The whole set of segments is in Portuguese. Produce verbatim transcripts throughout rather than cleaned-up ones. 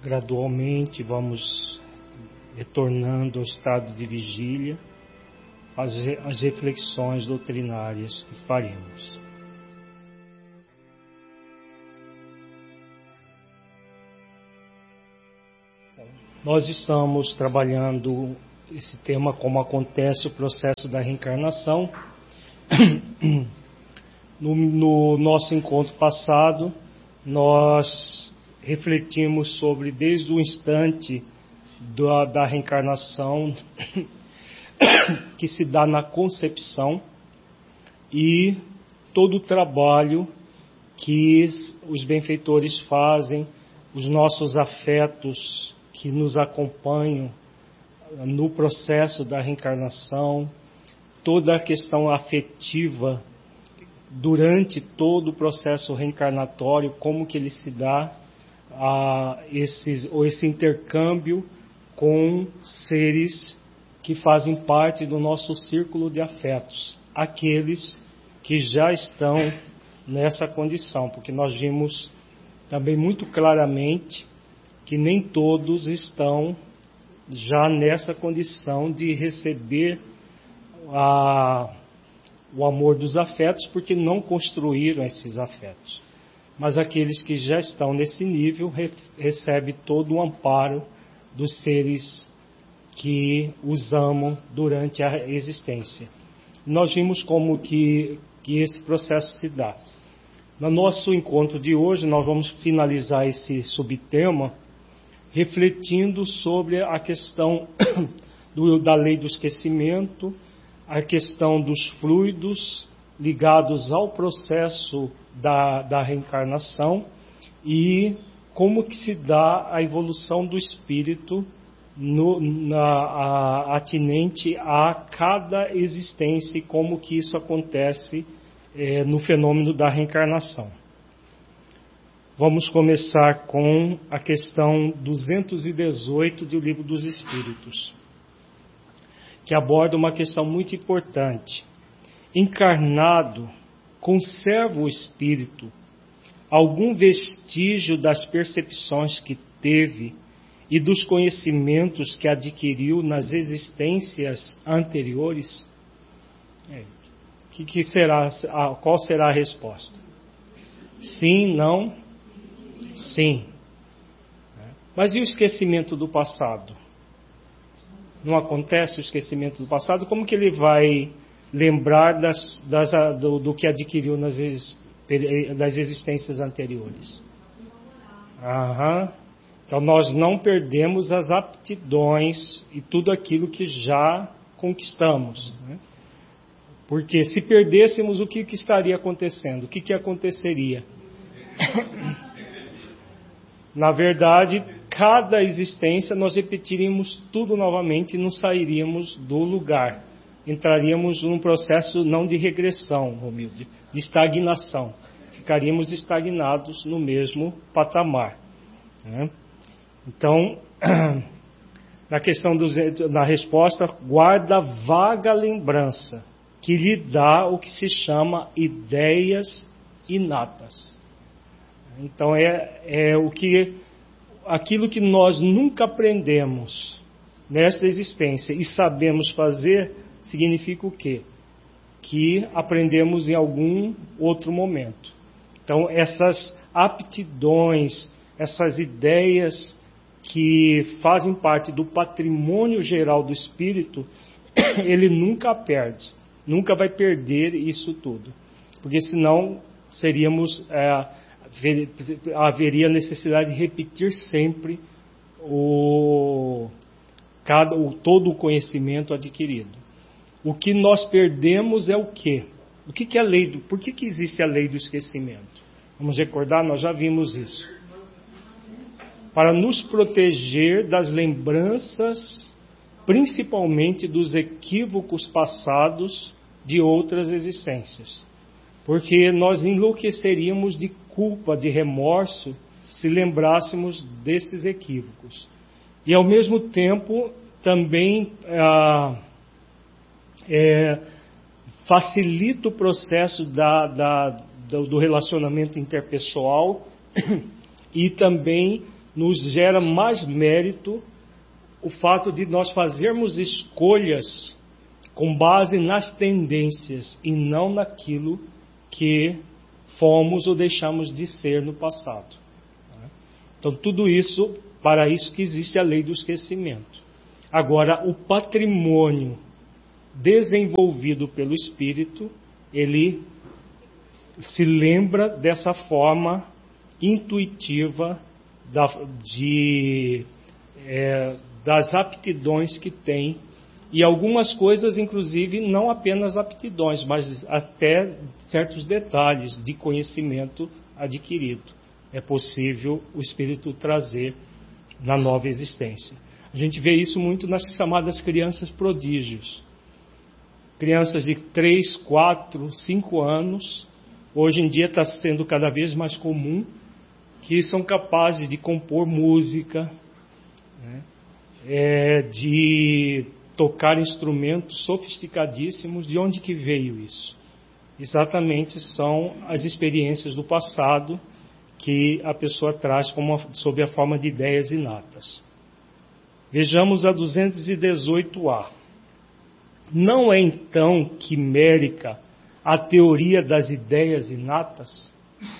Gradualmente vamos retornando ao estado de vigília, as, as reflexões doutrinárias que faremos. Nós estamos trabalhando esse tema, como acontece o processo da reencarnação. No, no nosso encontro passado, nós refletimos sobre, desde o instante da, da reencarnação, que se dá na concepção, e todo o trabalho que os benfeitores fazem, os nossos afetos que nos acompanham no processo da reencarnação, toda a questão afetiva durante todo o processo reencarnatório, como que ele se dá, a esses, ou esse intercâmbio com seres que fazem parte do nosso círculo de afetos, aqueles que já estão nessa condição, porque nós vimos também muito claramente que nem todos estão já nessa condição de receber a, o amor dos afetos, porque não construíram esses afetos. Mas aqueles que já estão nesse nível re, recebem todo o amparo dos seres que os amam durante a existência. Nós vimos como que, que esse processo se dá. No nosso encontro de hoje, nós vamos finalizar esse subtema refletindo sobre a questão do, da lei do esquecimento, a questão dos fluidos ligados ao processo da, da reencarnação e como que se dá a evolução do espírito no, na, a, atinente a cada existência e como que isso acontece é, no fenômeno da reencarnação. Vamos começar com a questão duzentos e dezoito do Livro dos Espíritos, que aborda uma questão muito importante. Encarnado, conserva o espírito algum vestígio das percepções que teve e dos conhecimentos que adquiriu nas existências anteriores? É, que, que será, qual será a resposta? Sim, não? Sim. Mas e o esquecimento do passado? Não acontece o esquecimento do passado? Como que ele vai lembrar das, das, do, do que adquiriu nas, das existências anteriores? Aham. Então nós não perdemos as aptidões e tudo aquilo que já conquistamos, né? Porque se perdêssemos, o que, que estaria acontecendo? O que, que aconteceria? Na verdade, cada existência nós repetiríamos tudo novamente e não sairíamos do lugar. Entraríamos num processo não de regressão, Romildo, de estagnação. Ficaríamos estagnados no mesmo patamar, né? Então, na questão dos, na resposta, guarda vaga lembrança, que lhe dá o que se chama ideias inatas. Então é, é o que, aquilo que nós nunca aprendemos nesta existência e sabemos fazer, significa o quê? Que aprendemos em algum outro momento. Então essas aptidões, essas ideias que fazem parte do patrimônio geral do espírito, ele nunca perde, nunca vai perder isso tudo, porque senão seríamos, é, haveria necessidade de repetir sempre o, cada, o, todo o conhecimento adquirido. O que nós perdemos é o quê? O que, que é a lei do, por que, que existe a lei do esquecimento? Vamos recordar, nós já vimos isso. Para nos proteger das lembranças, principalmente dos equívocos passados de outras existências. Porque nós enlouqueceríamos de culpa, de remorso, se lembrássemos desses equívocos. E ao mesmo tempo, também ah, é, facilita o processo da, da, do relacionamento interpessoal e também nos gera mais mérito o fato de nós fazermos escolhas com base nas tendências e não naquilo que fomos ou deixamos de ser no passado. Então, tudo isso, para isso que existe a lei do esquecimento. Agora, o patrimônio desenvolvido pelo Espírito, ele se lembra dessa forma intuitiva da, de, é, das aptidões que tem, e algumas coisas, inclusive, não apenas aptidões, mas até certos detalhes de conhecimento adquirido. É possível o Espírito trazer na nova existência. A gente vê isso muito nas chamadas crianças prodígios. Crianças de três, quatro, cinco anos, hoje em dia está sendo cada vez mais comum, que são capazes de compor música, né, é, de tocar instrumentos sofisticadíssimos. De onde que veio isso? Exatamente são as experiências do passado que a pessoa traz como, sob a forma de ideias inatas. Vejamos a duzentos e dezoito A. Não é então quimérica a teoria das ideias inatas?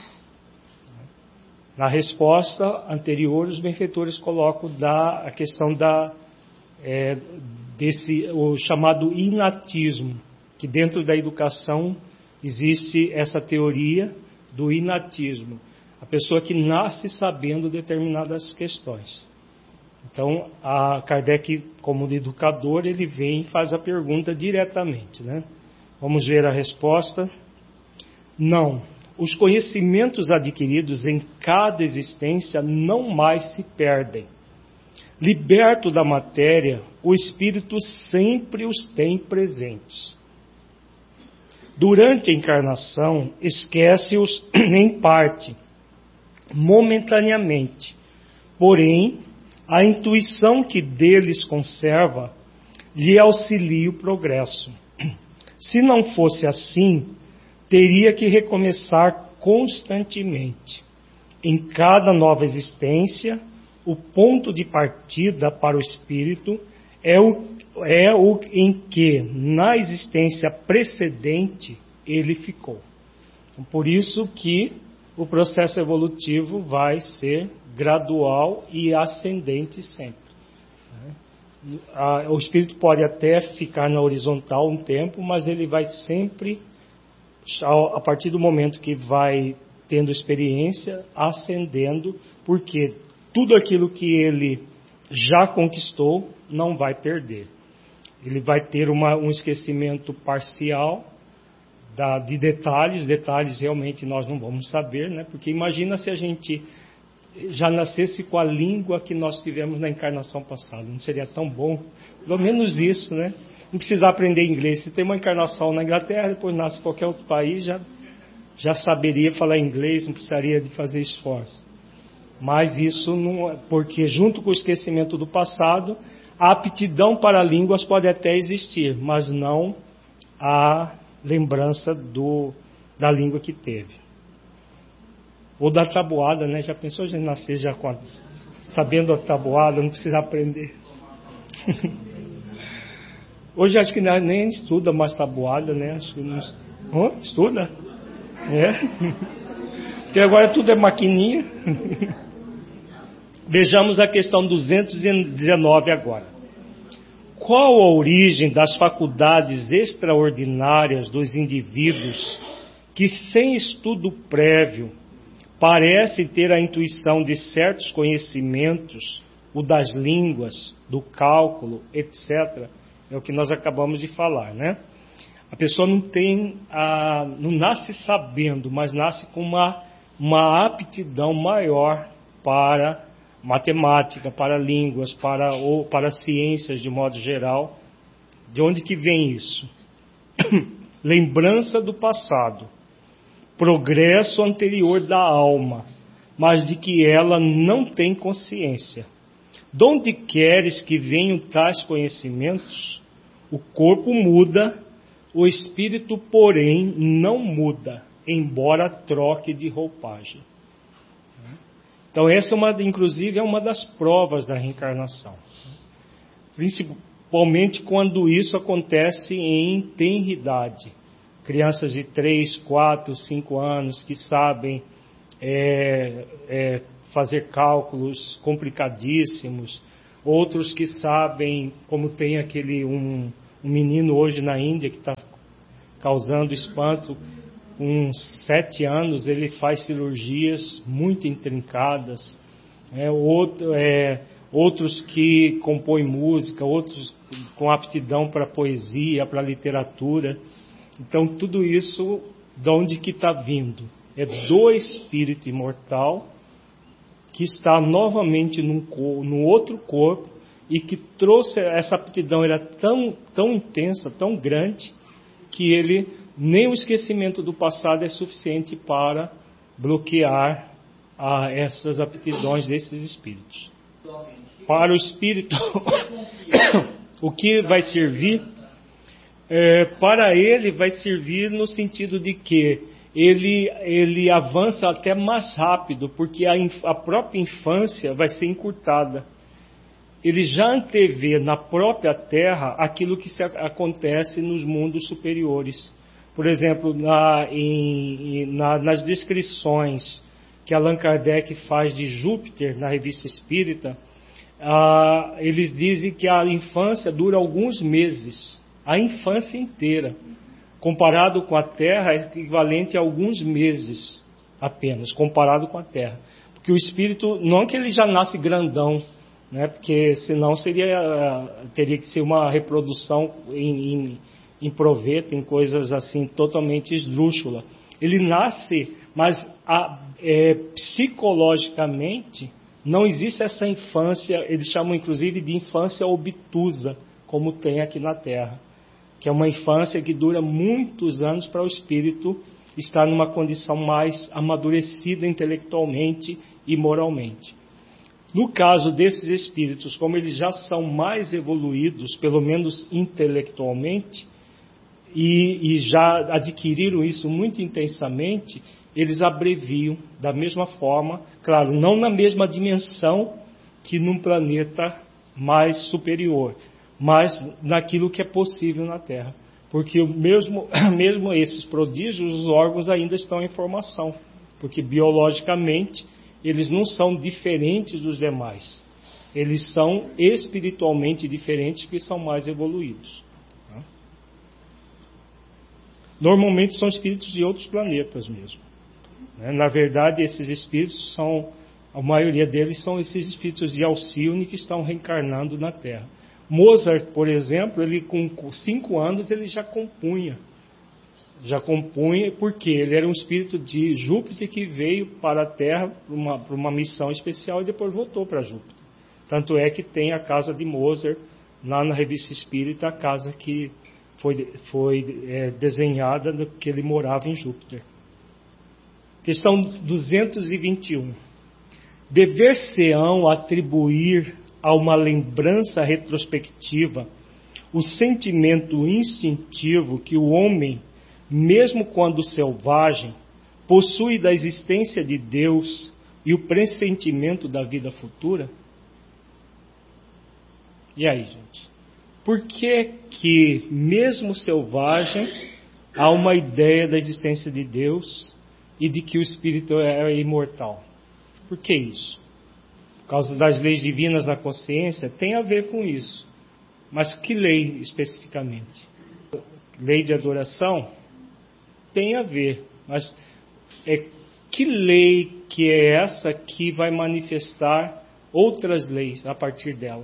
Na resposta anterior, os benfeitores colocam da, a questão da, é, desse, o chamado inatismo, que dentro da educação existe essa teoria do inatismo. A pessoa que nasce sabendo determinadas questões. Então, a Kardec, como educador, ele vem e faz a pergunta diretamente, né? Vamos ver a resposta. Não. Os conhecimentos adquiridos em cada existência não mais se perdem. Liberto da matéria, o espírito sempre os tem presentes. Durante a encarnação, esquece-os em parte, momentaneamente. Porém, a intuição que deles conserva lhe auxilia o progresso. Se não fosse assim, teria que recomeçar constantemente. Em cada nova existência, o ponto de partida para o espírito é o, é o em que, na existência precedente, ele ficou. Então, por isso que o processo evolutivo vai ser gradual e ascendente sempre. O espírito pode até ficar na horizontal um tempo, mas ele vai sempre, a partir do momento que vai tendo experiência, ascendendo, porque tudo aquilo que ele já conquistou não vai perder. Ele vai ter uma, um esquecimento parcial da, de detalhes, detalhes realmente nós não vamos saber, né? Porque imagina se a gente já nascesse com a língua que nós tivemos na encarnação passada, não seria tão bom? Pelo menos isso, né? Não precisar aprender inglês. Se tem uma encarnação na Inglaterra, depois nasce em qualquer outro país, já, já saberia falar inglês, não precisaria de fazer esforço. Mas isso não, porque junto com o esquecimento do passado, a aptidão para línguas pode até existir, mas não a lembrança do, da língua que teve. Ou da tabuada, né? Já pensou a gente nascer já com a, sabendo a tabuada, não precisa aprender. Hoje acho que nem estuda mais tabuada, né? Acho que não oh, estuda. É. Porque agora tudo é maquininha. Vejamos a questão duzentos e dezenove agora. Qual a origem das faculdades extraordinárias dos indivíduos que, sem estudo prévio, parecem ter a intuição de certos conhecimentos, o das línguas, do cálculo, etcétera? É o que nós acabamos de falar, né? A pessoa não tem, a, não nasce sabendo, mas nasce com uma, uma aptidão maior para matemática, para línguas, para, ou para ciências de modo geral. De onde que vem isso? Lembrança do passado, progresso anterior da alma, mas de que ela não tem consciência. De onde queres que venham tais conhecimentos? O corpo muda, o espírito, porém, não muda, embora troque de roupagem. Então essa, é uma, inclusive, é uma das provas da reencarnação. Principalmente quando isso acontece em tenridade. Crianças de três, quatro, cinco anos que sabem é, é, fazer cálculos complicadíssimos, outros que sabem, como tem aquele um, um menino hoje na Índia que está causando espanto, com sete anos ele faz cirurgias muito intrincadas, é, outro, é, outros que compõem música, outros com aptidão para poesia, para literatura. Então tudo isso, de onde que está vindo? É do espírito imortal que está novamente num, num outro corpo e que trouxe essa aptidão, era tão, tão intensa, tão grande, que ele, nem o esquecimento do passado é suficiente para bloquear a, essas aptidões desses espíritos. Para o espírito, o que vai servir, é, para ele vai servir no sentido de que Ele, ele avança até mais rápido, porque a, inf, a própria infância vai ser encurtada. Ele já antevê na própria Terra aquilo que se, acontece nos mundos superiores. Por exemplo, na, em, na, nas descrições que Allan Kardec faz de Júpiter na Revista Espírita, ah, eles dizem que a infância dura alguns meses, a infância inteira. Comparado com a Terra, é equivalente a alguns meses apenas, comparado com a Terra. Porque o espírito, não que ele já nasce grandão, né? Porque senão seria, teria que ser uma reprodução em, em, em proveito, em coisas assim totalmente esdrúxula. Ele nasce, mas a, é, psicologicamente não existe essa infância, eles chamam inclusive de infância obtusa, como tem aqui na Terra. Que é uma infância que dura muitos anos para o espírito estar numa condição mais amadurecida intelectualmente e moralmente. No caso desses espíritos, como eles já são mais evoluídos, pelo menos intelectualmente, e, e já adquiriram isso muito intensamente, eles abreviam da mesma forma, claro, não na mesma dimensão que num planeta mais superior, mas naquilo que é possível na Terra. Porque mesmo, mesmo esses prodígios, os órgãos ainda estão em formação. Porque biologicamente, eles não são diferentes dos demais. Eles são espiritualmente diferentes, porque são mais evoluídos. Normalmente são espíritos de outros planetas mesmo. Na verdade, esses espíritos são, a maioria deles são esses espíritos de Alcione que estão reencarnando na Terra. Mozart, por exemplo, ele com cinco anos ele já compunha. Já compunha porque ele era um espírito de Júpiter que veio para a Terra para uma, para uma missão especial e depois voltou para Júpiter. Tanto é que tem a casa de Mozart lá na Revista Espírita, a casa que foi, foi é, desenhada que ele morava em Júpiter. Questão duzentos e vinte e um. Dever-se-ão atribuir a uma lembrança retrospectiva o sentimento instintivo que o homem, mesmo quando selvagem, possui da existência de Deus e o pressentimento da vida futura? E aí, gente? Por que que, mesmo selvagem, há uma ideia da existência de Deus e de que o espírito é imortal? Por que isso? Por causa das leis divinas na consciência, tem a ver com isso. Mas que lei especificamente? Lei de adoração? Tem a ver. Mas é, que lei que é essa que vai manifestar outras leis a partir dela?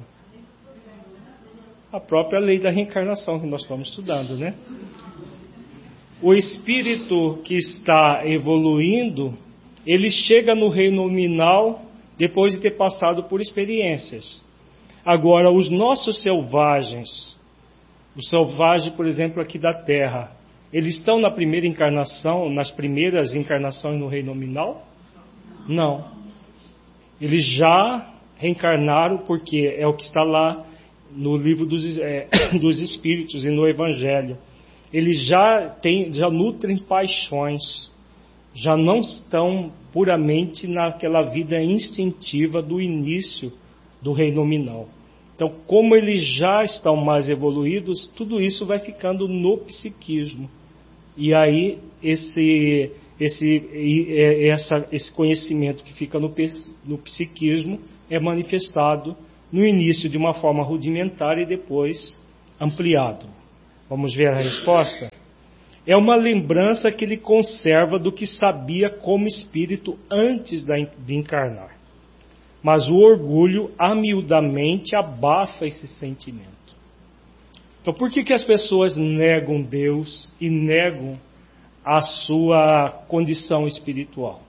A própria lei da reencarnação que nós estamos estudando, né? O espírito que está evoluindo, ele chega no reino nominal depois de ter passado por experiências. Agora, os nossos selvagens, o selvagem, por exemplo, aqui da Terra, eles estão na primeira encarnação, nas primeiras encarnações no reino nominal? Não. Eles já reencarnaram, porque é o que está lá no livro dos, é, dos Espíritos e no Evangelho. Eles já, têm, já nutrem paixões, já não estão puramente naquela vida instintiva do início do reino nominal. Então, como eles já estão mais evoluídos, tudo isso vai ficando no psiquismo. E aí, esse, esse, essa, esse conhecimento que fica no, no psiquismo é manifestado no início de uma forma rudimentar e depois ampliado. Vamos ver a resposta? É uma lembrança que ele conserva do que sabia como espírito antes de encarnar. Mas o orgulho, amiudamente, abafa esse sentimento. Então, por que que as pessoas negam Deus e negam a sua condição espiritual?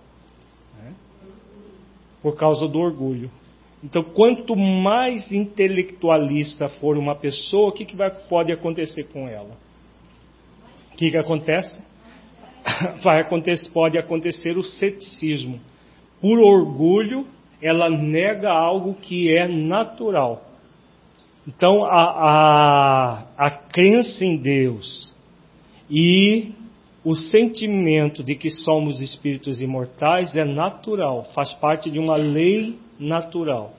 Por causa do orgulho. Então, quanto mais intelectualista for uma pessoa, o que, que vai, pode acontecer com ela? O que, que acontece? Vai acontecer, pode acontecer o ceticismo. Por orgulho, ela nega algo que é natural. Então, a, a, a crença em Deus e o sentimento de que somos espíritos imortais é natural, faz parte de uma lei natural.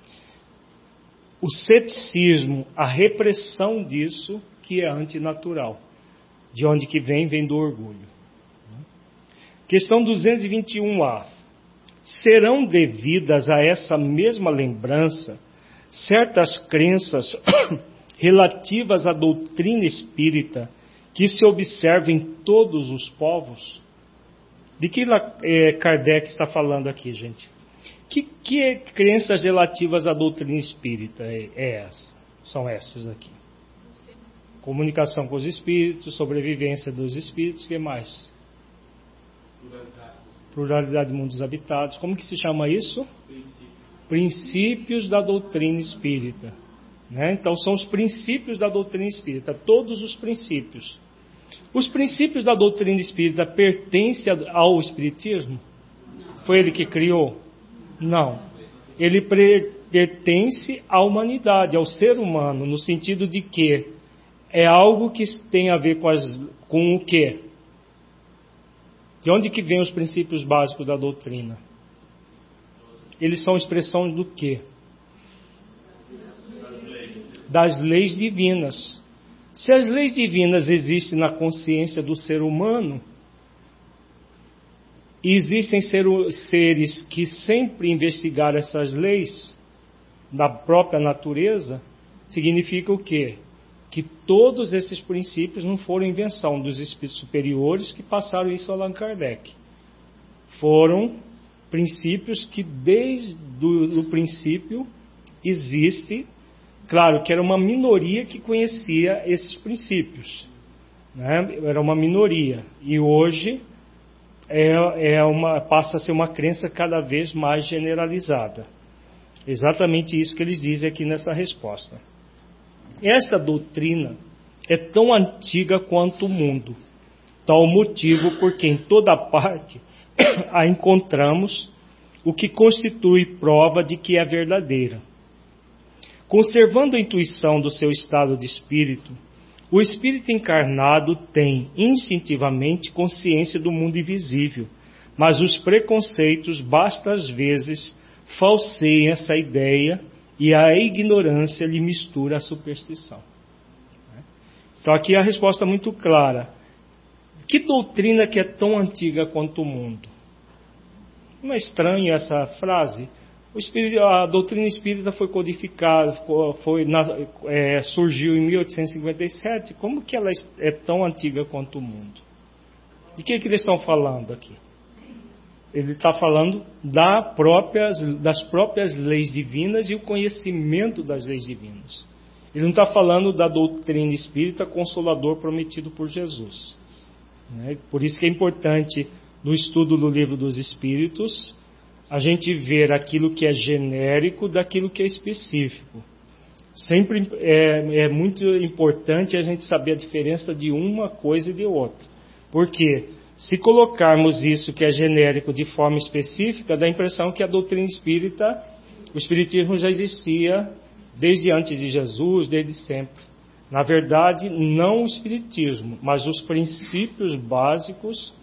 O ceticismo, a repressão disso, que é antinatural. De onde que vem? Vem do orgulho. Questão duzentos e vinte e um A. Serão devidas a essa mesma lembrança certas crenças relativas à doutrina espírita que se observa em todos os povos? De que é, Kardec está falando aqui, gente? Que, que é crenças relativas à doutrina espírita é, é essa? São essas aqui. Comunicação com os espíritos, sobrevivência dos espíritos, o que mais? Pluralidade. Pluralidade de mundos habitados. Como que se chama isso? Princípio. Princípios da doutrina espírita. Né? Então, são os princípios da doutrina espírita, todos os princípios. Os princípios da doutrina espírita pertencem ao espiritismo? Foi ele que criou? Não. Ele pertence à humanidade, ao ser humano, no sentido de que é algo que tem a ver com, as, com o quê? De onde que vem os princípios básicos da doutrina? Eles são expressões do quê? Das leis divinas. Se as leis divinas existem na consciência do ser humano, e existem ser, seres que sempre investigaram essas leis da própria natureza, significa o quê? Que todos esses princípios não foram invenção dos espíritos superiores que passaram isso a Allan Kardec. Foram princípios que desde o princípio existe, claro que era uma minoria que conhecia esses princípios, né? Era uma minoria, e hoje é, é uma, passa a ser uma crença cada vez mais generalizada. Exatamente isso que eles dizem aqui nessa resposta. Esta doutrina é tão antiga quanto o mundo, tal motivo porque em toda parte a encontramos, o que constitui prova de que é verdadeira. Conservando a intuição do seu estado de espírito, o espírito encarnado tem instintivamente consciência do mundo invisível, mas os preconceitos, basta às vezes, falseiem essa ideia e a ignorância lhe mistura a superstição. Então aqui a resposta é muito clara. Que doutrina que é tão antiga quanto o mundo? Não é estranha essa frase? O espírito, a doutrina espírita foi codificada, foi, na, é, surgiu em mil oitocentos e cinquenta e sete. Como que ela é tão antiga quanto o mundo? De que, que eles estão falando aqui? Ele está falando da próprias, das próprias leis divinas e o conhecimento das leis divinas. Ele não está falando da doutrina espírita consolador prometido por Jesus. Né? Por isso que é importante, no estudo do Livro dos Espíritos, a gente ver aquilo que é genérico daquilo que é específico. Sempre é, é muito importante a gente saber a diferença de uma coisa e de outra. Por quê? Se colocarmos isso que é genérico de forma específica, dá a impressão que a doutrina espírita, o espiritismo já existia desde antes de Jesus, desde sempre. Na verdade, não o espiritismo, mas os princípios básicos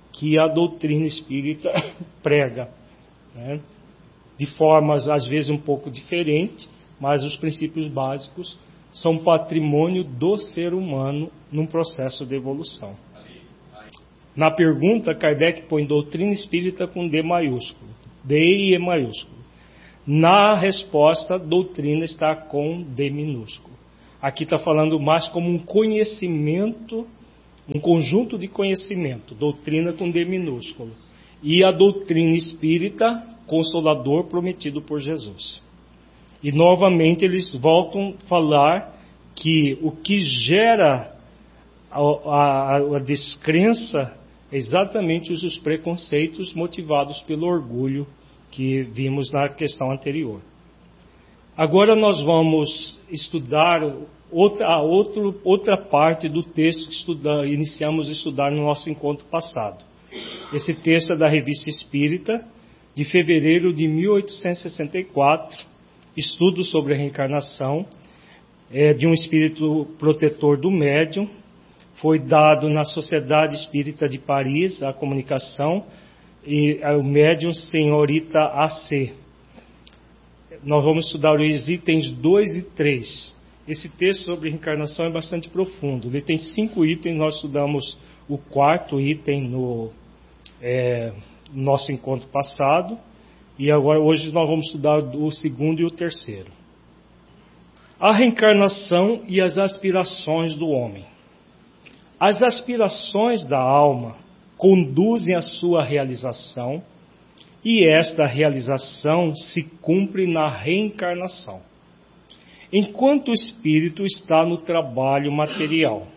que a doutrina espírita prega, né? De formas às vezes um pouco diferentes, mas os princípios básicos são patrimônio do ser humano num processo de evolução. Na pergunta, Kardec põe doutrina espírita com D maiúsculo, D e E maiúsculo. Na resposta, doutrina está com D minúsculo. Aqui está falando mais como um conhecimento, um conjunto de conhecimento, doutrina com D minúsculo. E a doutrina espírita, consolador prometido por Jesus. E novamente eles voltam a falar que o que gera a, a, a descrença é exatamente os, os preconceitos motivados pelo orgulho que vimos na questão anterior. Agora nós vamos estudar outra, outro, outra parte do texto que estuda, iniciamos a estudar no nosso encontro passado. Esse texto é da Revista Espírita, de fevereiro de mil oitocentos e sessenta e quatro, estudo sobre a reencarnação, é, de um espírito protetor do médium, foi dado na Sociedade Espírita de Paris, a comunicação, e é, o médium senhorita A C. Nós vamos estudar os itens dois e três. Esse texto sobre reencarnação é bastante profundo. Ele tem cinco itens, nós estudamos o quarto item no é, nosso encontro passado. E agora hoje nós vamos estudar o segundo e o terceiro. A reencarnação e as aspirações do homem. As aspirações da alma conduzem à sua realização, e esta realização se cumpre na reencarnação, enquanto o espírito está no trabalho material.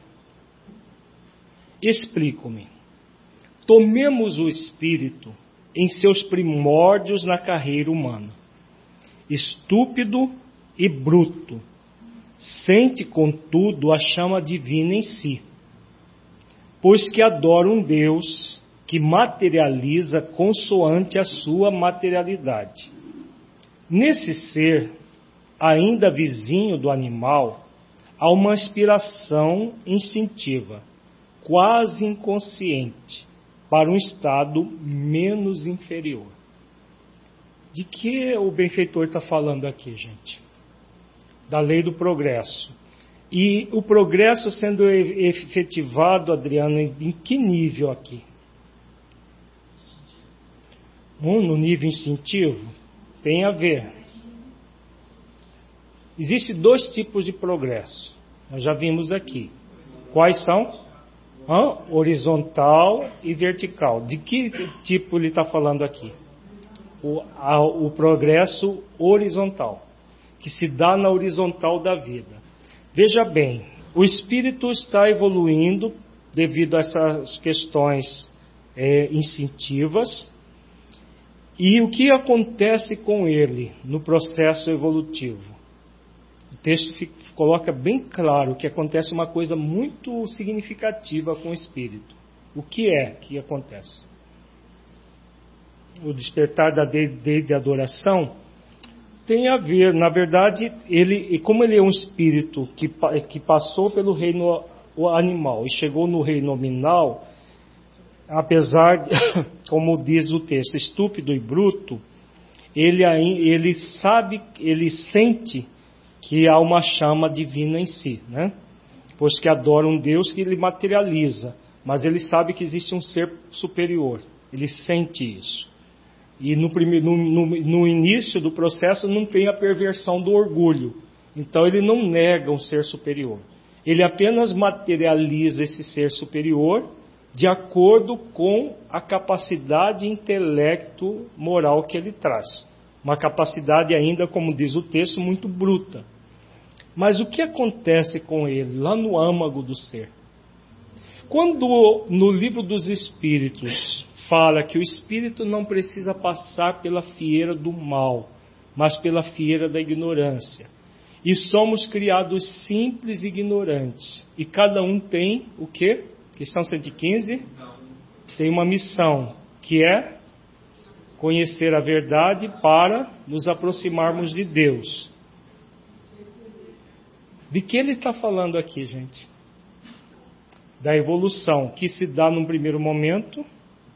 Explico-me. Tomemos o espírito em seus primórdios na carreira humana. Estúpido e bruto, sente, contudo, a chama divina em si, pois que adora um Deus que materializa consoante a sua materialidade. Nesse ser, ainda vizinho do animal, há uma aspiração instintiva, quase inconsciente, para um estado menos inferior. De que o benfeitor está falando aqui, gente? Da lei do progresso. E o progresso sendo efetivado, Adriano, em que nível aqui? Um, no nível instintivo? Tem a ver. Existem dois tipos de progresso. Nós já vimos aqui. Quais são? Hã? Horizontal e vertical. De que tipo ele está falando aqui? O, a, o progresso horizontal, que se dá na horizontal da vida. Veja bem, o espírito está evoluindo devido a essas questões é, instintivas. E o que acontece com ele no processo evolutivo? O texto fica, coloca bem claro que acontece uma coisa muito significativa com o espírito. O que é que acontece? O despertar da de, de adoração tem a ver, na verdade, ele, como ele é um espírito que, que passou pelo reino animal e chegou no reino nominal, apesar, de, como diz o texto, estúpido e bruto, ele, ele sabe, ele sente que há uma chama divina em si, né? Pois que adora um Deus que ele materializa, mas ele sabe que existe um ser superior, ele sente isso. E no, primeiro, no, no, no início do processo não tem a perversão do orgulho. Então ele não nega um ser superior. Ele apenas materializa esse ser superior de acordo com a capacidade intelecto moral que ele traz. Uma capacidade ainda, como diz o texto, muito bruta. Mas o que acontece com ele lá no âmago do ser? Quando no livro dos Espíritos fala que o espírito não precisa passar pela fieira do mal, mas pela fieira da ignorância, e somos criados simples e ignorantes, e cada um tem o quê? Questão cento e quinze, tem uma missão, que é conhecer a verdade para nos aproximarmos de Deus. De que ele está falando aqui, gente? Da evolução que se dá num primeiro momento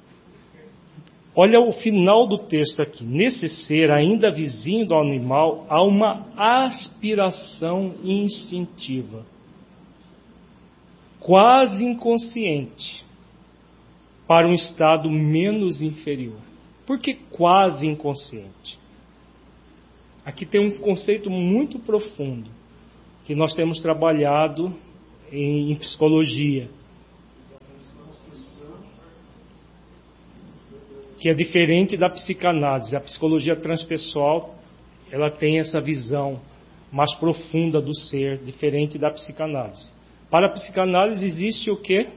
Olha o final do texto aqui. Nesse ser, ainda vizinho do animal, há uma aspiração instintiva, quase inconsciente, para um estado menos inferior. Por que quase inconsciente? Aqui tem um conceito muito profundo, que nós temos trabalhado em, em psicologia, que é diferente da psicanálise. A psicologia transpessoal, ela tem essa visão mais profunda do ser, diferente da psicanálise. Para a psicanálise existe o quê?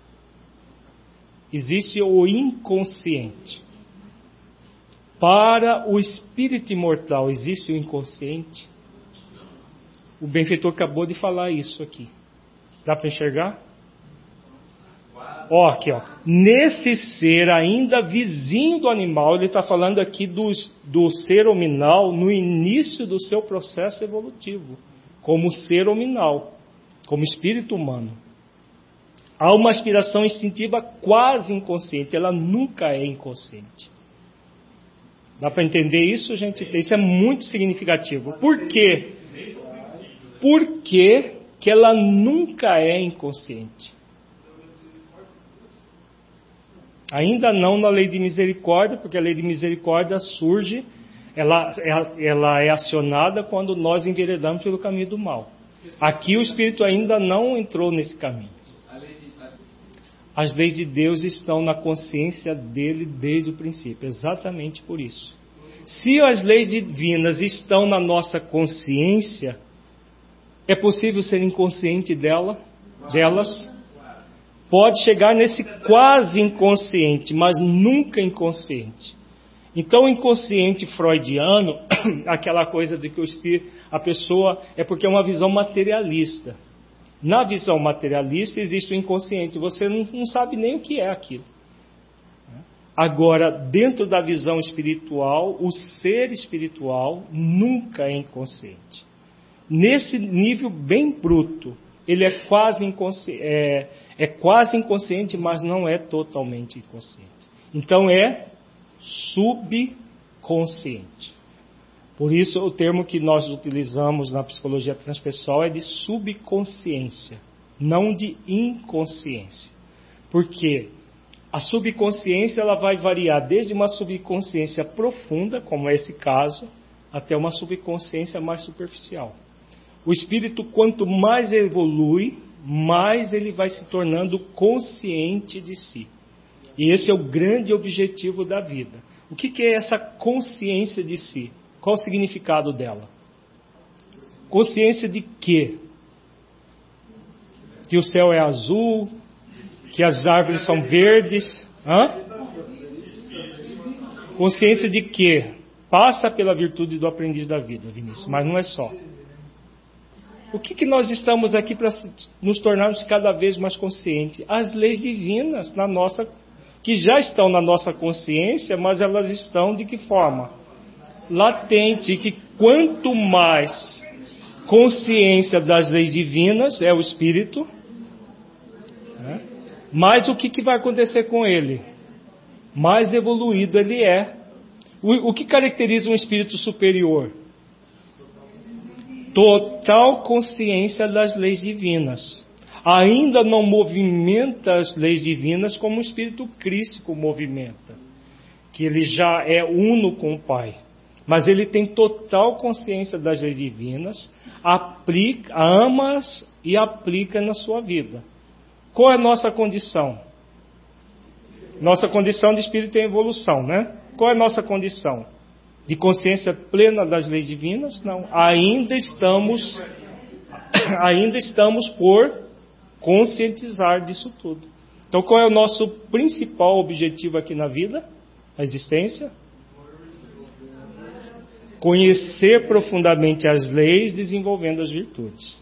Existe o inconsciente. Para o espírito imortal existe o inconsciente? O benfeitor acabou de falar isso aqui. Dá para enxergar? Ó, aqui, ó. Nesse ser ainda vizinho do animal, ele está falando aqui do, do ser hominal no início do seu processo evolutivo, como ser hominal, como espírito humano. Há uma aspiração instintiva quase inconsciente, ela nunca é inconsciente. Dá para entender isso, gente? Isso é muito significativo. Por quê? Por que que ela nunca é inconsciente? Ainda não na lei de misericórdia, porque a lei de misericórdia surge, ela, ela é acionada quando nós enveredamos pelo caminho do mal. Aqui o Espírito ainda não entrou nesse caminho. As leis de Deus estão na consciência dele desde o princípio, exatamente por isso. Se as leis divinas estão na nossa consciência, é possível ser inconsciente dela, delas? Pode chegar nesse quase inconsciente, mas nunca inconsciente. Então, o inconsciente freudiano, aquela coisa de que o espírito, a pessoa é porque é uma visão materialista. Na visão materialista existe o inconsciente, você não, não sabe nem o que é aquilo. Agora, dentro da visão espiritual, o ser espiritual nunca é inconsciente. Nesse nível bem bruto, ele é quase inconsciente. É, É quase inconsciente, mas não é totalmente inconsciente. Então é subconsciente. Por isso o termo que nós utilizamos na psicologia transpessoal é de subconsciência, não de inconsciência. Porque a subconsciência ela vai variar desde uma subconsciência profunda, como é esse caso, até uma subconsciência mais superficial. O espírito, quanto mais evolui, mais ele vai se tornando consciente de si. E esse é o grande objetivo da vida. O que, que é essa consciência de si? Qual o significado dela? Consciência de quê? Que o céu é azul, que as árvores são verdes. Hã? Consciência de quê? Passa pela virtude do aprendiz da vida, Vinícius, mas não é só. O que, que nós estamos aqui para nos tornarmos cada vez mais conscientes? As leis divinas na nossa, que já estão na nossa consciência, mas elas estão de que forma? Latente, que quanto mais consciência das leis divinas é o espírito, né? Mais o que, que vai acontecer com ele? Mais evoluído ele é. O, o que caracteriza um espírito superior? Total consciência das leis divinas. Ainda não movimenta as leis divinas como o espírito crístico movimenta, que ele já é uno com o Pai. Mas ele tem total consciência das leis divinas, aplica, ama-as e aplica na sua vida. Qual é a nossa condição? Nossa condição de espírito em evolução, né? Qual é a nossa condição? De consciência plena das leis divinas? Não. Ainda estamos, ainda estamos por conscientizar disso tudo. Então, qual é o nosso principal objetivo aqui na vida? A existência? Conhecer profundamente as leis, desenvolvendo as virtudes.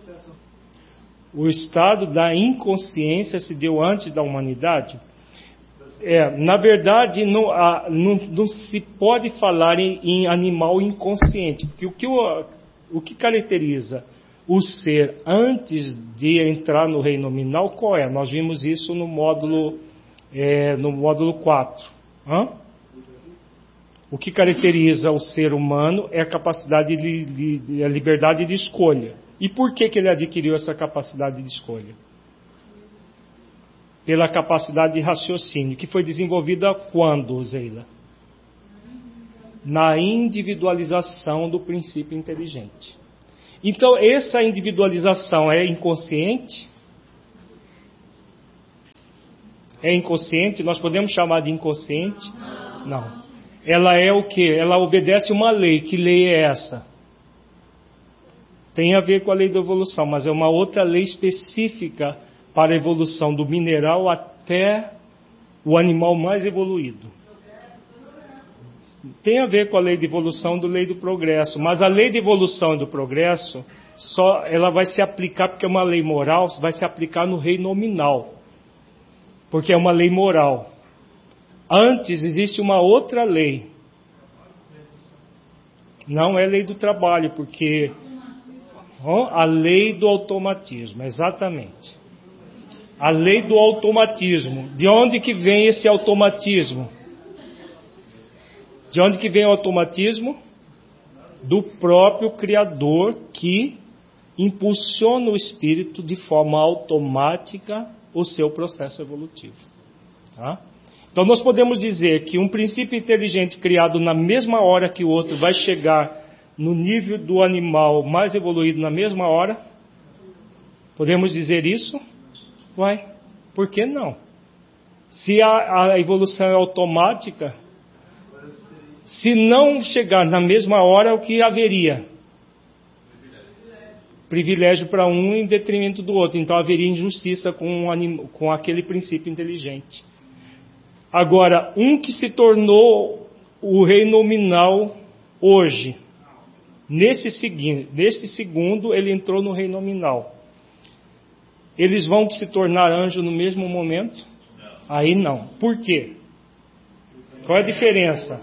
O estado da inconsciência se deu antes da humanidade? É, na verdade, não, a, não, não se pode falar em, em animal inconsciente, porque o que, o, o que caracteriza o ser antes de entrar no reino nominal, qual é? Nós vimos isso no módulo, é, no módulo quatro. Hã? O que caracteriza o ser humano é a capacidade de, de, de a liberdade de escolha. E por que, que ele adquiriu essa capacidade de escolha? Pela capacidade de raciocínio, que foi desenvolvida quando, Zeila? Na individualização do princípio inteligente. Então, essa individualização é inconsciente? É inconsciente? Nós podemos chamar de inconsciente? Não. Ela é o quê? Ela obedece uma lei. Que lei é essa? Tem a ver com a lei da evolução, mas é uma outra lei específica para a evolução do mineral até o animal mais evoluído. Tem a ver com a lei de evolução do lei do progresso, mas a lei de evolução e do progresso, só ela vai se aplicar, porque é uma lei moral, vai se aplicar no reino nominal, porque é uma lei moral. Antes existe uma outra lei, não é lei do trabalho, porque ó, a lei do automatismo, exatamente. A lei do automatismo. De onde que vem esse automatismo? De onde que vem o automatismo? Do próprio Criador, que impulsiona o espírito de forma automática o seu processo evolutivo. Tá? Então nós podemos dizer que um princípio inteligente criado na mesma hora que o outro vai chegar no nível do animal mais evoluído na mesma hora? Podemos dizer isso? Uai, por que não? Se a, a evolução é automática, se não chegar na mesma hora, o que haveria? Privilégio para um em detrimento do outro. Então haveria injustiça com, um anim, com aquele princípio inteligente. Agora, um que se tornou o rei nominal hoje, nesse, segui, nesse segundo ele entrou no rei nominal. Eles vão se tornar anjo no mesmo momento? Não. Aí não. Por quê? Qual é a diferença?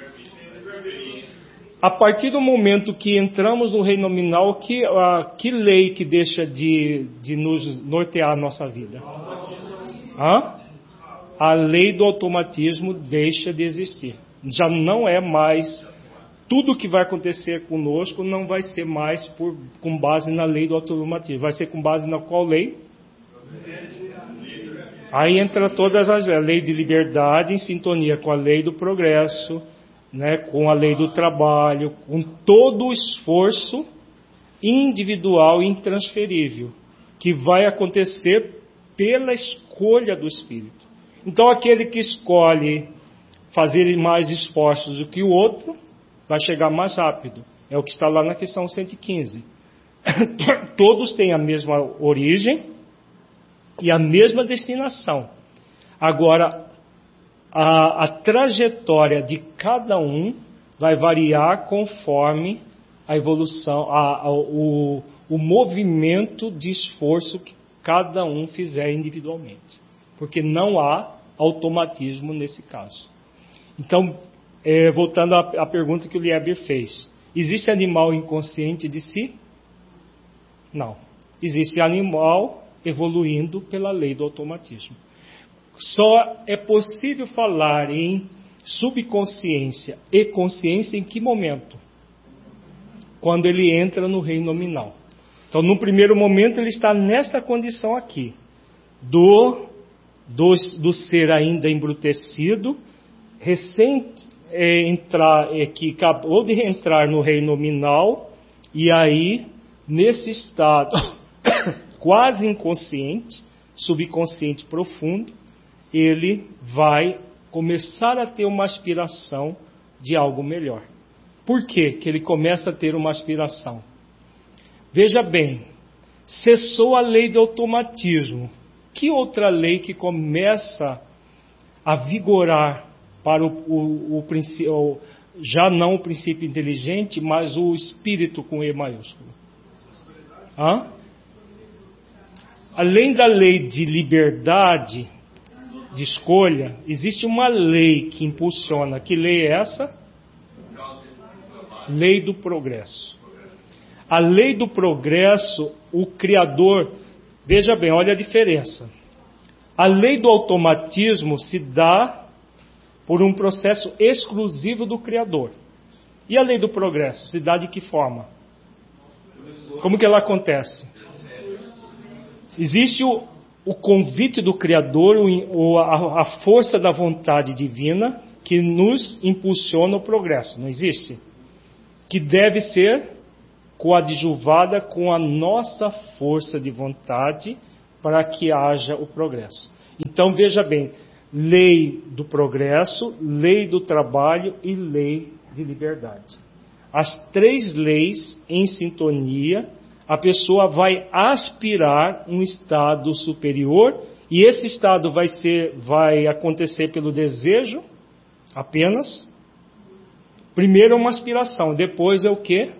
A partir do momento que entramos no reino nominal, que, a, que lei que deixa de, de nos nortear a nossa vida? Hã? A lei do automatismo deixa de existir. Já não é mais... Tudo que vai acontecer conosco não vai ser mais por, com base na lei do automatismo. Vai ser com base na qual lei? Aí entra todas as... A lei de liberdade em sintonia com a lei do progresso, né, com a lei do trabalho, com todo o esforço individual e intransferível, que vai acontecer pela escolha do espírito. Então aquele que escolhe fazer mais esforços do que o outro, vai chegar mais rápido. É o que está lá na questão cento e quinze. Todos têm a mesma origem e a mesma destinação. Agora, a, a trajetória de cada um vai variar conforme a evolução, a, a, o, o movimento de esforço que cada um fizer individualmente. Porque não há automatismo nesse caso. Então, É, voltando à, à pergunta que o Lieber fez. Existe animal inconsciente de si? Não. Existe animal evoluindo pela lei do automatismo. Só é possível falar em subconsciência e consciência em que momento? Quando ele entra no reino nominal. Então, no primeiro momento, ele está nesta condição aqui. Do, do, do ser ainda embrutecido, recente, É entrar, é que acabou de entrar no reino nominal, e aí, nesse estado quase inconsciente, subconsciente profundo, ele vai começar a ter uma aspiração de algo melhor. Por que que ele começa a ter uma aspiração? Veja bem, cessou a lei do automatismo. Que outra lei que começa a vigorar para o, o, o princípio, já não o princípio inteligente, mas o espírito com E maiúsculo? Hã? Além da lei de liberdade, de escolha, existe uma lei que impulsiona. Que lei é essa? Lei do progresso. A lei do progresso, o Criador, veja bem, olha a diferença. A lei do automatismo se dá por um processo exclusivo do Criador. E a lei do progresso, se dá de que forma? Como que ela acontece? Existe o, o convite do Criador, o, a, a força da vontade divina que nos impulsiona o progresso, não existe? Que deve ser coadjuvada com a nossa força de vontade para que haja o progresso. Então veja bem, lei do progresso, lei do trabalho e lei de liberdade. As três leis em sintonia, a pessoa vai aspirar um estado superior e esse estado vai ser, vai acontecer pelo desejo apenas. Primeiro é uma aspiração, depois é o quê?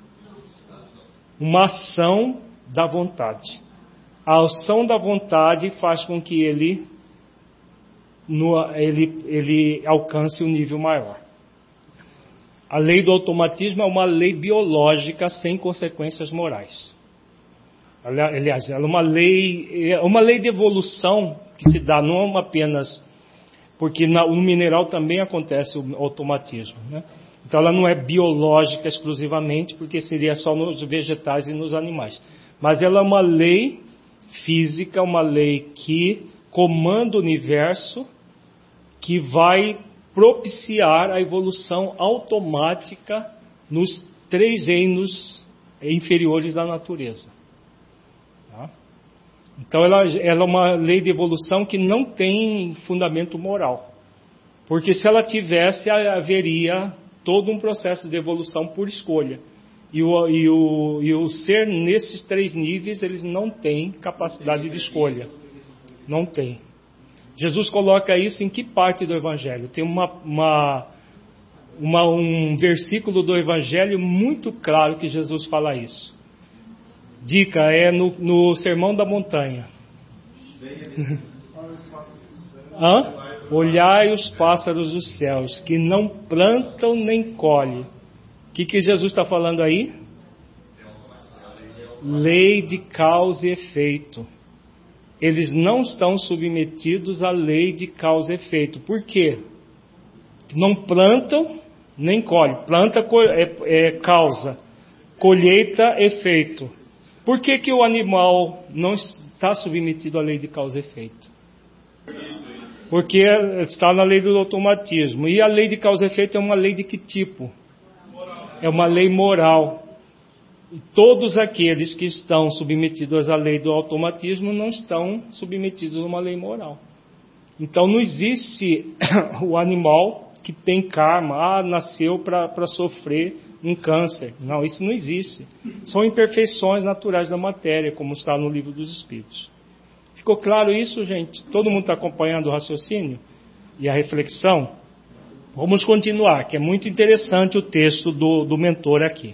Uma ação da vontade. A ação da vontade faz com que ele, no, ele, ele alcance um nível maior. A lei do automatismo é uma lei biológica sem consequências morais. Aliás, ela é uma lei, é uma lei de evolução que se dá não apenas porque no mineral também acontece o automatismo, né? Então ela não é biológica exclusivamente, porque seria só nos vegetais e nos animais. Mas ela é uma lei física, uma lei que comanda o universo, que vai propiciar a evolução automática nos três reinos inferiores da natureza. Tá? Então ela, ela é uma lei de evolução que não tem fundamento moral. Porque se ela tivesse, haveria todo um processo de evolução por escolha. E o, e, o, e o ser nesses três níveis, eles não têm capacidade de escolha. Não tem. Jesus coloca isso em que parte do Evangelho? Tem uma, uma, uma, um versículo do Evangelho muito claro que Jesus fala isso. Dica, é no, no Sermão da Montanha. Hã? Olhai os pássaros dos céus, que não plantam nem colhem. O que, que Jesus está falando aí? Lei de causa e efeito. Eles não estão submetidos à lei de causa e efeito. Por quê? Não plantam nem colhem. Planta é, é causa, colheita efeito. Por que, que o animal não está submetido à lei de causa e efeito? Porque está na lei do automatismo. E a lei de causa e efeito é uma lei de que tipo? É uma lei moral. E todos aqueles que estão submetidos à lei do automatismo não estão submetidos a uma lei moral. Então não existe o animal que tem karma, ah, nasceu para sofrer um câncer. Não, isso não existe. São imperfeições naturais da matéria, como está no Livro dos Espíritos. Ficou claro isso, gente? Todo mundo está acompanhando o raciocínio e a reflexão? Vamos continuar, que é muito interessante o texto do, do mentor aqui.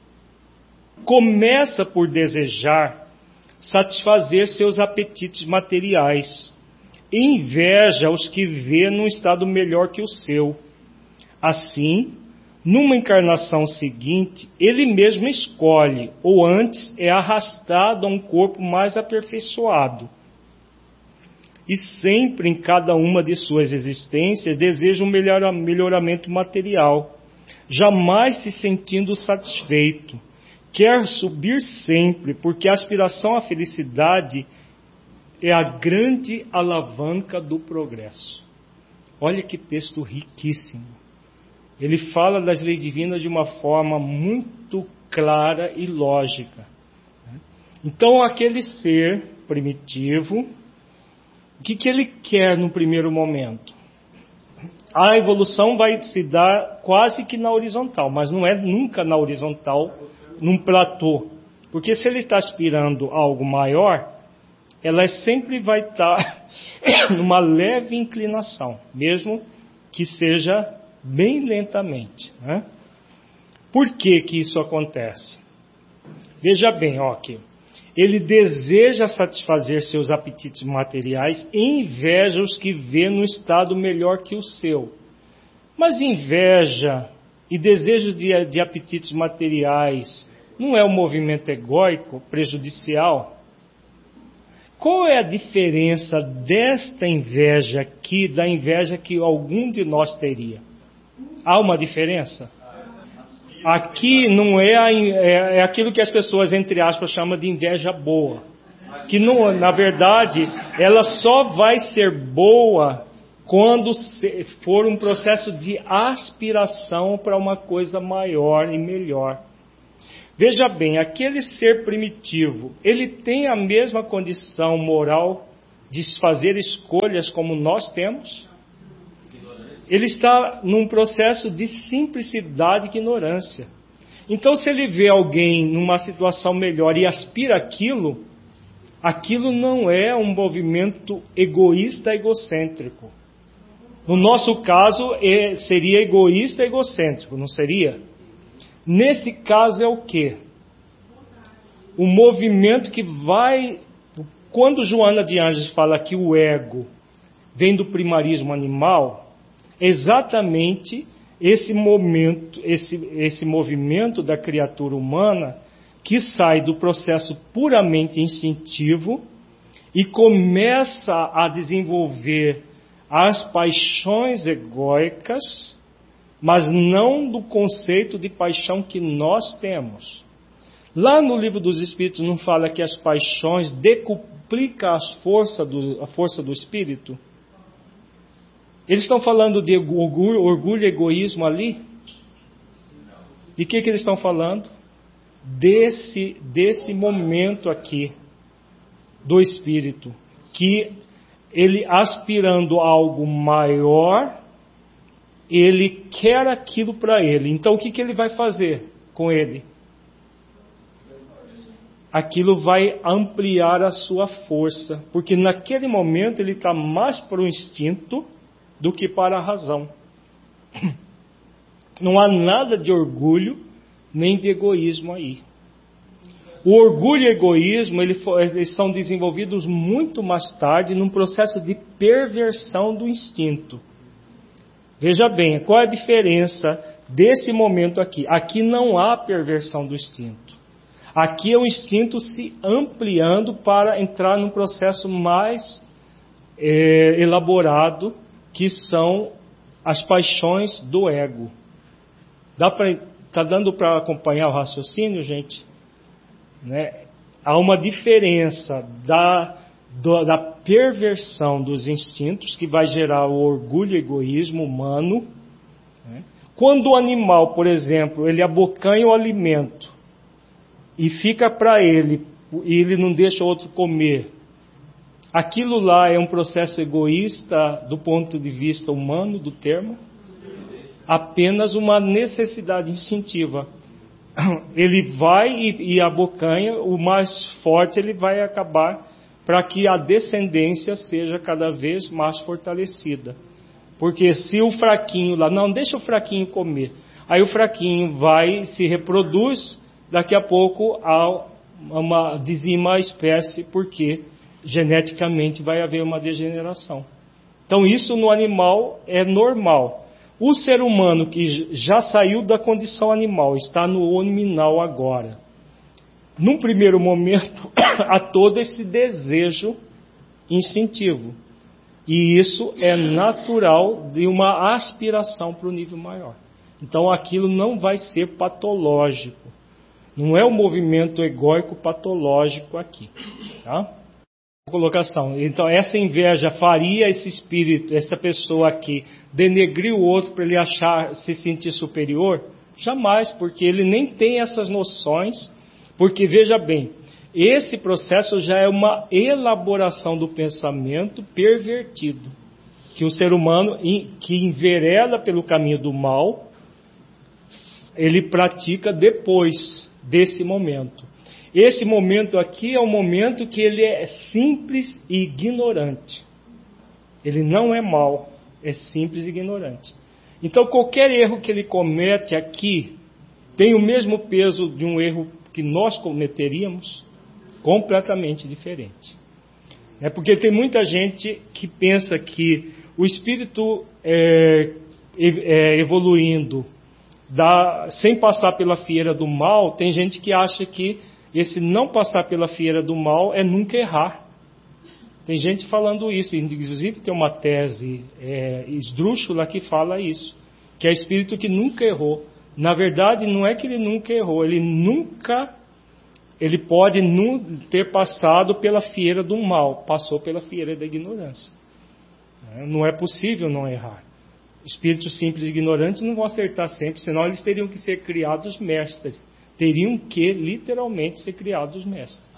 Começa por desejar satisfazer seus apetites materiais. Inveja os que vê num estado melhor que o seu. Assim, numa encarnação seguinte, ele mesmo escolhe, ou antes é arrastado a um corpo mais aperfeiçoado. E sempre em cada uma de suas existências deseja um melhoramento material, jamais se sentindo satisfeito. Quer subir sempre, porque a aspiração à felicidade é a grande alavanca do progresso. Olha que texto riquíssimo. Ele fala das leis divinas de uma forma muito clara e lógica. Então, aquele ser primitivo, o que, que ele quer no primeiro momento? A evolução vai se dar quase que na horizontal, mas não é nunca na horizontal, num platô. Porque se ele está aspirando a algo maior, ela sempre vai estar numa leve inclinação, mesmo que seja bem lentamente. Né? Por que que isso acontece? Veja bem, ó, aqui. Ele deseja satisfazer seus apetites materiais e inveja os que vê no estado melhor que o seu. Mas inveja e desejo de, de apetites materiais não é um movimento egóico prejudicial? Qual é a diferença desta inveja aqui da inveja que algum de nós teria? Há uma diferença? Aqui não é, a, é, é aquilo que as pessoas, entre aspas, chamam de inveja boa. Que não, na verdade, ela só vai ser boa quando for um processo de aspiração para uma coisa maior e melhor. Veja bem, aquele ser primitivo, ele tem a mesma condição moral de fazer escolhas como nós temos? Ele está num processo de simplicidade e ignorância. Então, se ele vê alguém numa situação melhor e aspira aquilo, aquilo não é um movimento egoísta, egocêntrico. No nosso caso, seria egoísta, egocêntrico, não seria? Nesse caso é o quê? O movimento que vai... Quando Joana de Ângeles fala que o ego vem do primarismo animal, exatamente esse momento, esse, esse movimento da criatura humana que sai do processo puramente instintivo e começa a desenvolver as paixões egóicas, mas não do conceito de paixão que nós temos. Lá no Livro dos Espíritos não fala que as paixões decuplicam as força do, a força do espírito? Eles estão falando de orgulho, orgulho e egoísmo ali? E o que, que eles estão falando? Desse, desse momento aqui do espírito, que ele aspirando a algo maior, ele quer aquilo para ele. Então o que, que ele vai fazer com ele? Aquilo vai ampliar a sua força, porque naquele momento ele está mais para o instinto do que para a razão. Não há nada de orgulho nem de egoísmo aí. O orgulho e o egoísmo ele, eles são desenvolvidos muito mais tarde num processo de perversão do instinto. Veja bem, qual é a diferença desse momento aqui? Aqui não há perversão do instinto. Aqui é o instinto se ampliando para entrar num processo mais é, elaborado, que são as paixões do ego. Dá pra, tá dando para acompanhar o raciocínio, gente? Né? Há uma diferença da, do, da perversão dos instintos, que vai gerar o orgulho e egoísmo humano. Né? Quando o animal, por exemplo, ele abocanha o alimento e fica para ele, e ele não deixa o outro comer, aquilo lá é um processo egoísta do ponto de vista humano do termo? Apenas uma necessidade instintiva. Ele vai e, e abocanha, o mais forte ele vai acabar para que a descendência seja cada vez mais fortalecida. Porque se o fraquinho lá, não, deixa o fraquinho comer, aí o fraquinho vai, se reproduz, daqui a pouco há uma, dizima a espécie, porque geneticamente vai haver uma degeneração. Então isso no animal é normal. O ser humano que já saiu da condição animal, está no hominal agora. Num primeiro momento, há todo esse desejo instintivo. E isso é natural de uma aspiração para o nível maior. Então aquilo não vai ser patológico. Não é um movimento egóico patológico aqui. Tá? Colocação. Então essa inveja faria esse espírito, essa pessoa aqui, denegrir o outro para ele achar, se sentir superior? Jamais, porque ele nem tem essas noções. Porque veja bem, esse processo já é uma elaboração do pensamento pervertido, que o ser humano que envereda pelo caminho do mal, ele pratica depois desse momento. Esse momento aqui é um momento que ele é simples e ignorante. Ele não é mau, é simples e ignorante. Então qualquer erro que ele comete aqui tem o mesmo peso de um erro que nós cometeríamos, completamente diferente. É porque tem muita gente que pensa que o espírito é, é, evoluindo da, sem passar pela fieira do mal, tem gente que acha que esse não passar pela fieira do mal é nunca errar. Tem gente falando isso, inclusive tem uma tese é, esdrúxula que fala isso, que é espírito que nunca errou. Na verdade, não é que ele nunca errou, ele nunca, ele pode não ter passado pela fieira do mal, passou pela fieira da ignorância. Não é possível não errar. Espíritos simples e ignorantes não vão acertar sempre, senão eles teriam que ser criados mestres. Teriam que, literalmente, ser criados mestres.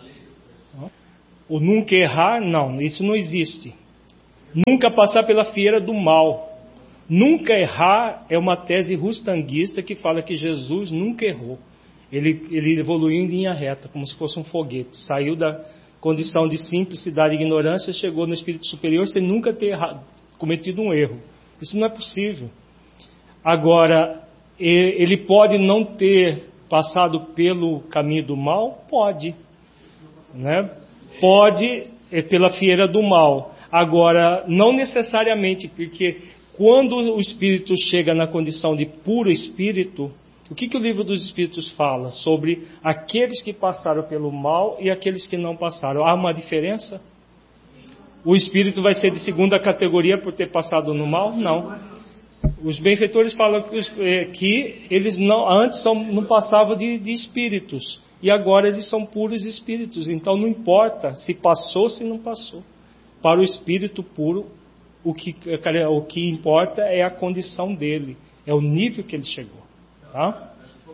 O nunca errar, não, isso não existe. Nunca passar pela fieira do mal. Nunca errar é uma tese rustanguista que fala que Jesus nunca errou. Ele, ele evoluiu em linha reta, como se fosse um foguete. Saiu da condição de simplicidade e ignorância, chegou no espírito superior sem nunca ter errado, cometido um erro. Isso não é possível. Agora, ele pode não ter passado pelo caminho do mal? Pode. Né? Pode, é pela fieira do mal. Agora, não necessariamente, porque quando o espírito chega na condição de puro espírito, o que, que o livro dos Espíritos fala? Sobre aqueles que passaram pelo mal e aqueles que não passaram. Há uma diferença? O espírito vai ser de segunda categoria por ter passado no mal? Não. Os benfeitores falam que, os, é, que eles não, antes são, não passavam de, de espíritos. E agora eles são puros espíritos. Então não importa se passou ou se não passou. Para o espírito puro, o que, o que importa é a condição dele. É o nível que ele chegou. Tá?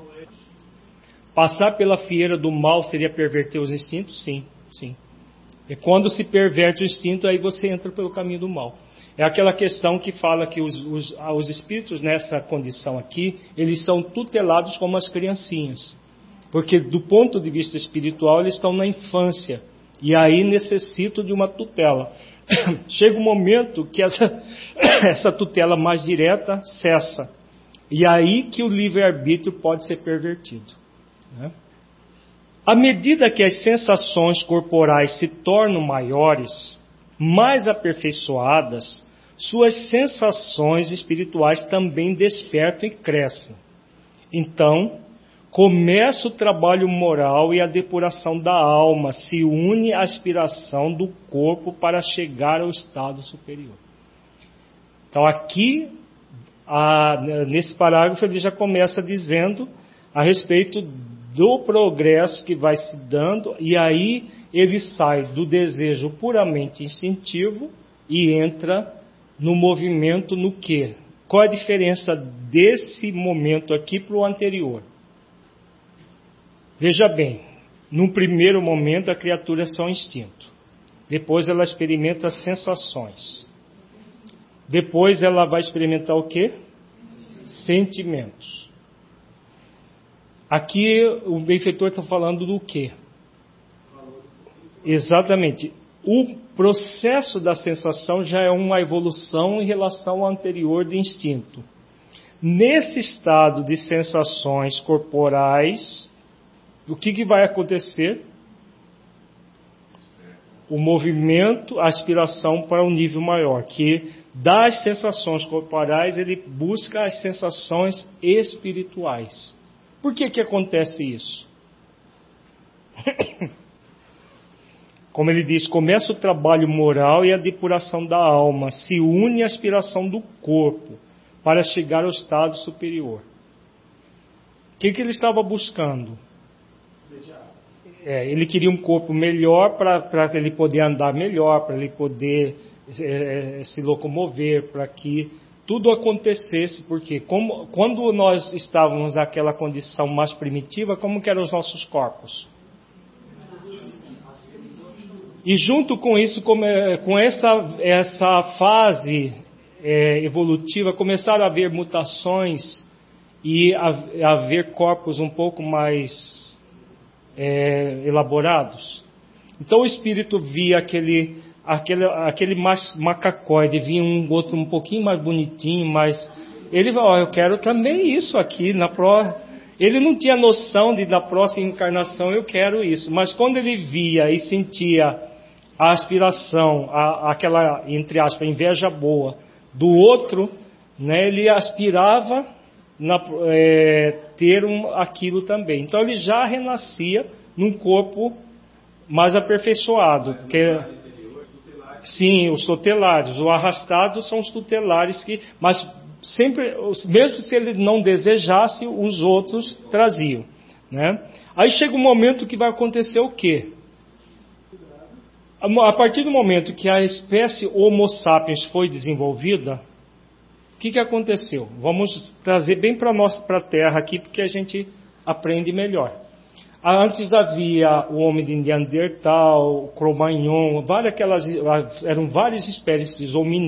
Passar pela fieira do mal seria perverter os instintos? Sim, sim. E quando se perverte o instinto, aí você entra pelo caminho do mal. É aquela questão que fala que os, os, os espíritos nessa condição aqui, eles são tutelados como as criancinhas. Porque do ponto de vista espiritual, eles estão na infância. E aí necessitam de uma tutela. Chega um momento que essa, essa tutela mais direta cessa. E aí que o livre-arbítrio pode ser pervertido. Né? À medida que as sensações corporais se tornam maiores, mais aperfeiçoadas, suas sensações espirituais também despertam e crescem. Então, começa o trabalho moral e a depuração da alma, se une à aspiração do corpo para chegar ao estado superior. Então, aqui, a, nesse parágrafo, ele já começa dizendo a respeito do progresso que vai se dando, e aí ele sai do desejo puramente instintivo e entra no movimento no quê? Qual é a diferença desse momento aqui para o anterior? Veja bem, num primeiro momento a criatura é só instinto. Depois ela experimenta sensações. Depois ela vai experimentar o quê? Sentimentos. Aqui o benfeitor está falando do quê? Exatamente. O processo da sensação já é uma evolução em relação ao anterior de instinto. Nesse estado de sensações corporais, o que, que vai acontecer? O movimento, a aspiração para um nível maior, que das sensações corporais ele busca as sensações espirituais. Por que que acontece isso? Como ele diz, começa o trabalho moral e a depuração da alma, se une à aspiração do corpo para chegar ao estado superior. O que que ele estava buscando? É, ele queria um corpo melhor para ele poder andar melhor, para ele poder é, se locomover, para que tudo acontecesse, porque como, quando nós estávamos naquela condição mais primitiva, como que eram os nossos corpos? E junto com isso, com, com essa, essa fase é, evolutiva, começaram a haver mutações e a, a haver corpos um pouco mais é, elaborados. Então o espírito via aquele... Aquele, aquele macacoide, vinha um outro um pouquinho mais bonitinho, mas ele falou, oh, eu quero também isso aqui. Na pro... Ele não tinha noção de na próxima encarnação eu quero isso, mas quando ele via e sentia a aspiração, a, aquela, entre aspas, inveja boa do outro, né, ele aspirava na, é, ter um, aquilo também. Então ele já renascia num corpo mais aperfeiçoado, que Sim, os tutelares. Os arrastados são os tutelares que... Mas sempre, mesmo se ele não desejasse, os outros traziam, né? Aí chega um momento que vai acontecer o quê? A partir do momento que a espécie Homo sapiens foi desenvolvida, o que, que aconteceu? Vamos trazer bem para nós, para a Terra aqui, porque a gente aprende melhor. Antes havia o homem de Neandertal, o Cro-Magnon, várias aquelas, eram várias espécies de hominídeos.